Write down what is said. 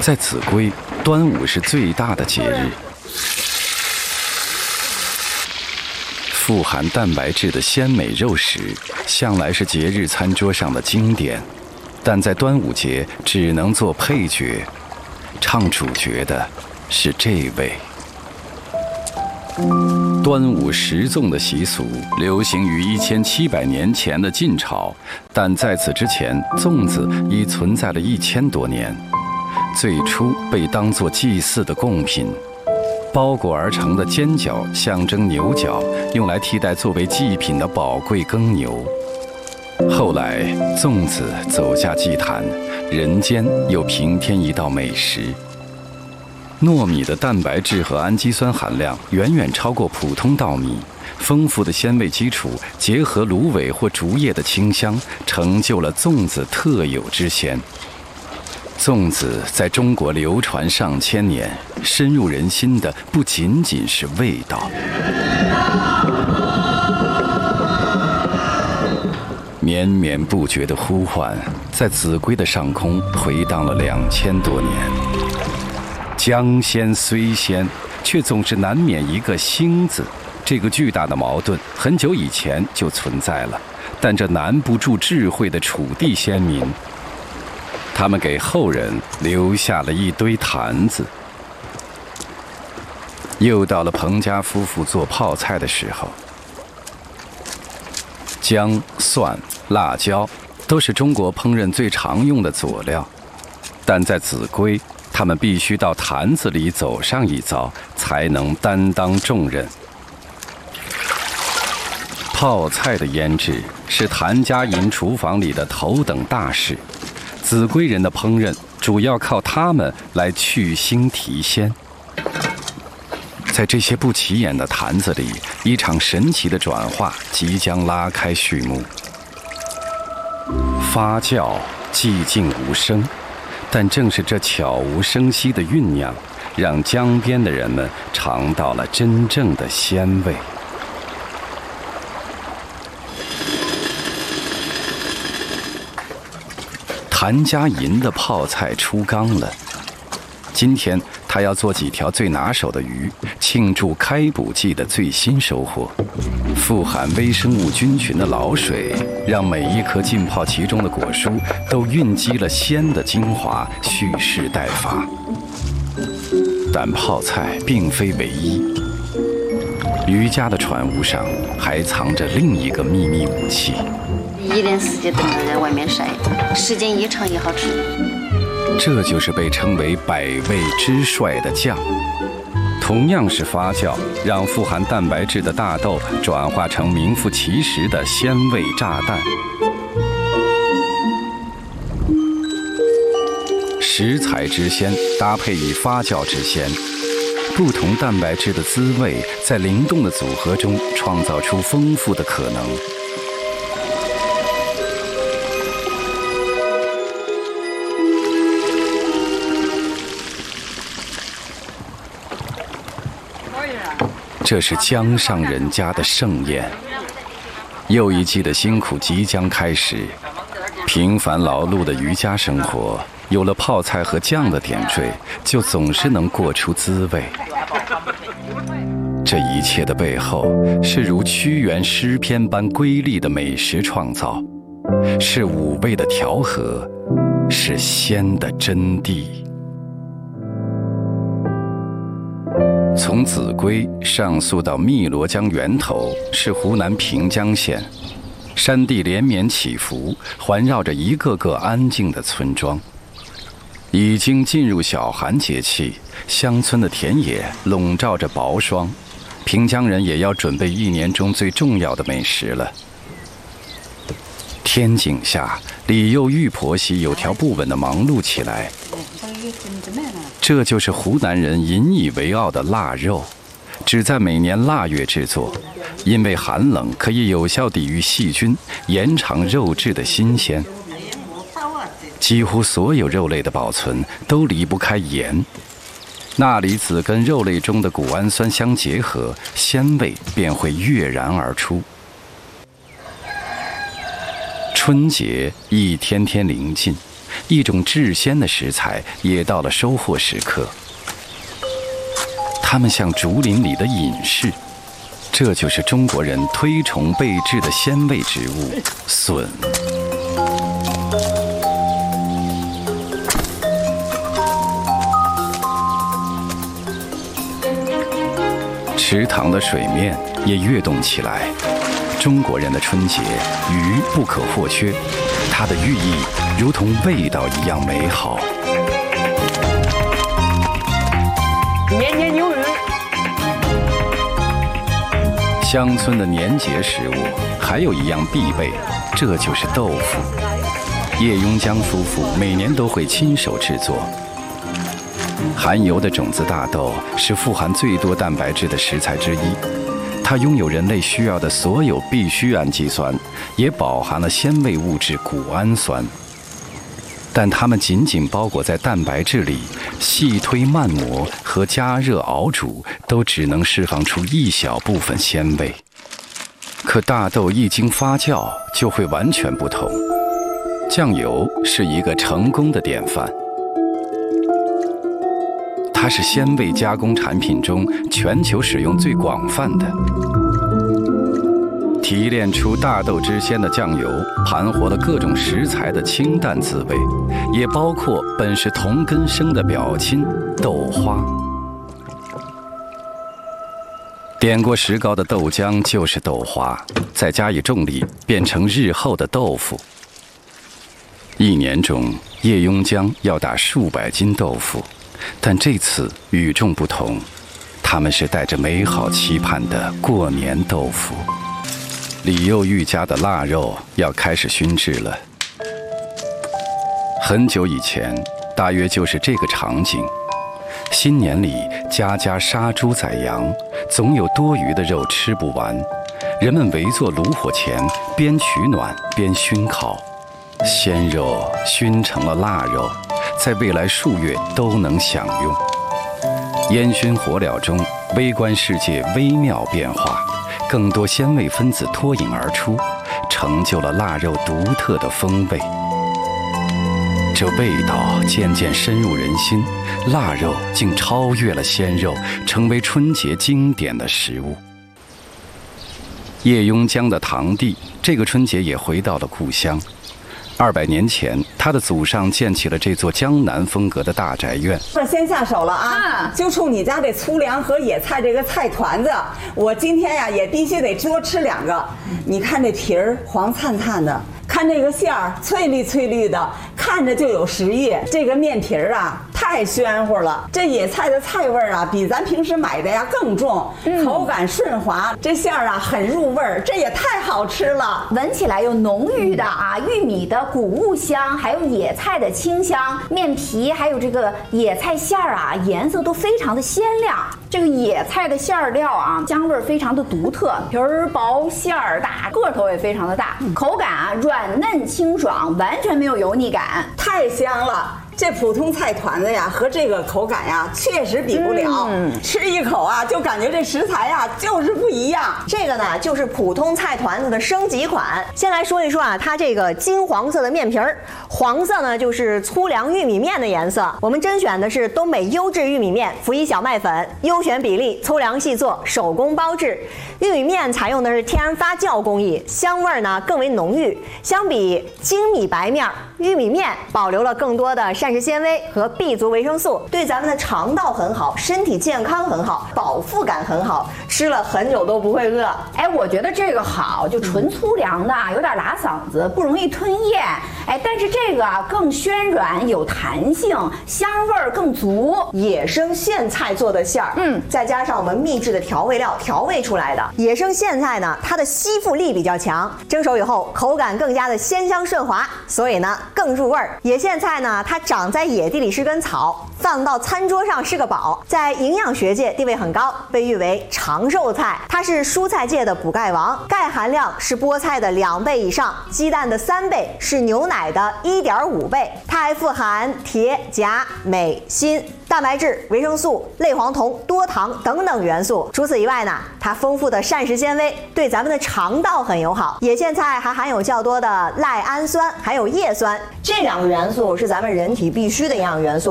在秭归，端午是最大的节日。富含蛋白质的鲜美肉食，向来是节日餐桌上的经典，但在端午节只能做配角，唱主角的是这位。端午食粽的习俗流行于1700年前的晋朝，但在此之前，粽子已存在了1000多年。最初被当作祭祀的贡品，包裹而成的尖角象征牛角，用来替代作为祭品的宝贵耕牛。后来，粽子走下祭坛，人间又平添一道美食。糯米的蛋白质和氨基酸含量远远超过普通稻米，丰富的鲜味基础结合芦苇或竹叶的清香，成就了粽子特有之鲜。粽子在中国流传上千年，深入人心的不仅仅是味道。绵绵不绝的呼唤，在秭归的上空回荡了2000多年。江鲜虽鲜，却总是难免一个腥字。这个巨大的矛盾很久以前就存在了，但这难不住智慧的楚地先民。他们给后人留下了一堆坛子。又到了彭家夫妇做泡菜的时候，姜、蒜、辣椒都是中国烹饪最常用的佐料，但在秭归，他们必须到坛子里走上一遭，才能担当重任。泡菜的腌制是谭家营厨房里的头等大事。秭归人的烹饪主要靠他们来去腥提鲜。在这些不起眼的坛子里，一场神奇的转化即将拉开序幕。发酵寂静无声，但正是这悄无声息的酝酿，让江边的人们尝到了真正的鲜味。谭家银的泡菜出缸了，今天他要做几条最拿手的鱼，庆祝开捕季的最新收获。富含微生物菌群的老水，让每一颗浸泡其中的果蔬都蕴积了鲜的精华，蓄势待发。但泡菜并非唯一，渔家的船坞上还藏着另一个秘密武器。 1年4季都能在外面晒，时间一长也好吃。 这就是被称为百味之帅的酱。同样是发酵，让富含蛋白质的大豆转化成名副其实的鲜味炸弹。食材之鲜搭配以发酵之鲜，不同蛋白质的滋味在灵动的组合中创造出丰富的可能。这是江上人家的盛宴，又一季的辛苦即将开始。平凡劳碌的渔家生活，有了泡菜和酱的点缀，就总是能过出滋味。这一切的背后，是如屈原诗篇般瑰丽的美食创造，是五味的调和，是鲜的真谛。从秭归上溯到汨罗江源头是湖南平江县，山地连绵起伏，环绕着一个个安静的村庄。已经进入小寒节气，乡村的田野笼罩着薄霜，平江人也要准备1年中最重要的美食了。天井下，李幼玉婆媳有条不紊地忙碌起来。这就是湖南人引以为傲的腊肉，只在每年腊月制作，因为寒冷可以有效抵御细菌，延长肉质的新鲜。几乎所有肉类的保存都离不开盐，钠离子跟肉类中的谷氨酸相结合，鲜味便会跃然而出。春节一天天临近， 一种至鲜的食材也到了收获时刻。它们像竹林里的隐士，这就是中国人推崇备至的鲜味植物笋。池塘的水面也跃动起来。中国人的春节，鱼不可或缺，它的寓意如同味道一样美好。 年年有余。 乡村的年节食物还有一样必备，这就是豆腐。叶雍江夫妇每年都会亲手制作。含油的种子大豆是富含最多蛋白质的食材之一，它拥有人类需要的所有必需氨基酸，也饱含了鲜味物质谷氨酸。但它们仅仅包裹在蛋白质里，细推慢磨和加热熬煮都只能释放出一小部分鲜味。可大豆一经发酵就会完全不同。酱油是一个成功的典范，它是鲜味加工产品中全球使用最广泛的。提炼出大豆之鲜的酱油，盘活了各种食材的清淡滋味，也包括本是同根生的表亲豆花。点过石膏的豆浆就是豆花，再加以重力，变成日后的豆腐。一年中，叶雍江要打数百斤豆腐，但这次与众不同，他们是带着美好期盼的过年豆腐。李幼玉家的腊肉要开始熏制了。很久以前，大约就是这个场景。新年里，家家杀猪宰羊，总有多余的肉吃不完。人们围坐炉火前，边取暖边熏烤。鲜肉熏成了腊肉，在未来数月都能享用。烟熏火燎中，微观世界微妙变化，更多鲜味分子脱颖而出，成就了腊肉独特的风味。这味道渐渐深入人心，腊肉竟超越了鲜肉，成为春节经典的食物。叶雍江的堂弟这个春节也回到了故乡。200年前，他的祖上建起了这座江南风格的大宅院。 这先下手了啊！就冲你家这粗粮和野菜这个菜团子，我今天呀也必须得多吃2个。你看这皮儿黄灿灿的，看这个馅儿翠绿翠绿的，看着就有食欲。这个面皮儿啊太暄乎了，这野菜的菜味儿啊比咱平时买的呀更重，口感顺滑，这馅儿啊很入味儿，这也太好吃了。 闻起来有浓郁的玉米的谷物香，还有野菜的清香，面皮还有这个野菜馅儿啊，颜色都非常的鲜亮。这个野菜的馅儿料啊，香味非常的独特，皮儿薄馅儿大，个头也非常的大，口感啊软嫩清爽，完全没有油腻感， 太香了。这普通菜团子呀，和这个口感呀，确实比不了。吃一口啊，就感觉这食材呀，就是不一样。 这个呢，就是普通菜团子的升级款。先来说一说啊，它这个金黄色的面皮儿，黄色呢就是粗粮玉米面的颜色。我们甄选的是东北优质玉米面，辅以小麦粉，优选比例，粗粮细做，手工包制。玉米面采用的是天然发酵工艺，香味呢更为浓郁。相比精米白面，玉米面保留了更多的膳食纤维和 B 族维生素，对咱们的肠道很好，身体健康很好，饱腹感很好，吃了很久都不会饿。 哎，我觉得这个好，就纯粗粮的，有点拉嗓子，不容易吞咽。哎，但是这个啊更暄软有弹性，香味儿更足。 野生苋菜做的馅儿，再加上我们秘制的调味料调味出来的。野生苋菜呢，它的吸附力比较强，蒸熟以后口感更加的鲜香顺滑，所以呢更入味儿。野苋菜呢，它长在野地里是根草，放到餐桌上是个宝，在营养学界地位很高，被誉为长瘦菜，它是蔬菜界的补钙王，钙含量是菠菜的2倍以上，鸡蛋的3倍，是牛奶的1.5倍。它还富含铁、钾、镁、锌、蛋白质、维生素、类黄酮、多糖等等元素。除此以外呢，它丰富的膳食纤维对咱们的肠道很友好。野苋菜还含有较多的赖氨酸，还有叶酸，这2个元素是咱们人体必需的营养元素。